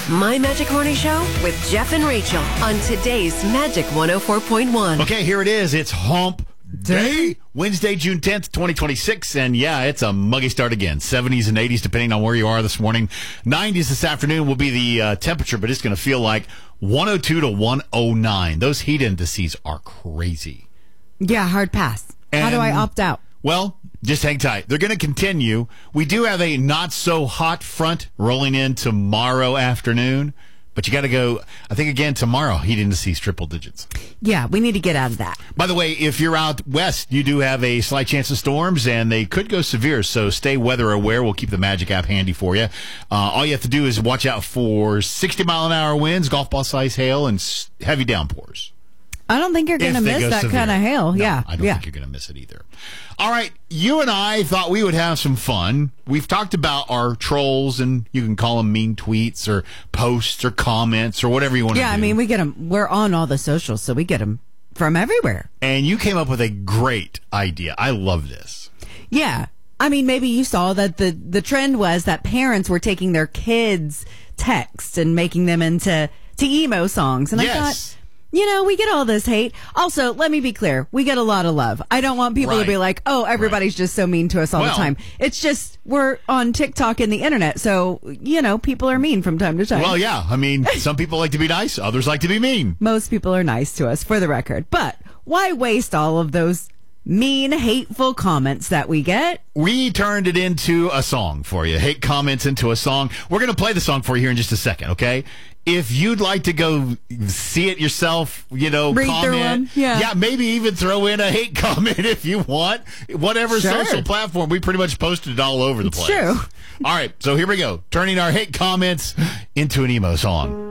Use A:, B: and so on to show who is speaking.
A: My Magic Morning Show with Jeff and Rachel on today's Magic 104.1.
B: Okay, here it is. It's Hump Day, Wednesday, June 10th, 2026. And yeah, it's a muggy start again. 70s and 80s, depending on where you are this morning. 90s this afternoon will be the temperature, but it's going to feel like 102 to 109. Those heat indices are crazy.
C: Yeah, hard pass. How do I opt out?
B: Well, just hang tight. They're going to continue. We do have a not-so-hot front rolling in tomorrow afternoon. But you got to go, I think, again, tomorrow, heat indices triple digits.
C: Yeah, we need to get out of that.
B: By the way, if you're out west, you do have a slight chance of storms, and they could go severe, so stay weather aware. We'll keep the Magic app handy for you. All you have to do is watch out for 60-mile-an-hour winds, golf ball size hail, and heavy downpours.
C: I don't think you're going to miss that kind of hail.
B: No,
C: yeah.
B: I don't think you're going to miss it either. All right, you and I thought we would have some fun. We've talked about our trolls, and you can call them mean tweets or posts or comments or whatever you want to do.
C: Yeah, I mean, we get them. We're on all the socials, so we get them from everywhere.
B: And you came up with a great idea. I love this.
C: Yeah. I mean, maybe you saw that the trend was that parents were taking their kids' texts and making them into emo songs. And
B: yes.
C: I thought, we get all this hate. Also, let me be clear. We get a lot of love. I don't want people to be like, oh, everybody's just so mean to us all the time. It's just we're on TikTok and the internet. So, people are mean from time to time.
B: Well, yeah. I mean, some people like to be nice. Others like to be mean.
C: Most people are nice to us, for the record. But why waste all of those mean, hateful comments that we get?
B: We turned it into a song for you. Hate comments into a song. We're going to play the song for you here in just a second, okay? If you'd like to go see it yourself,
C: read
B: comment.
C: Through them. Yeah,
B: maybe even throw in a hate comment if you want. Whatever social platform, we pretty much posted it all over the place.
C: True.
B: All right, so here we go. Turning our hate comments into an emo song.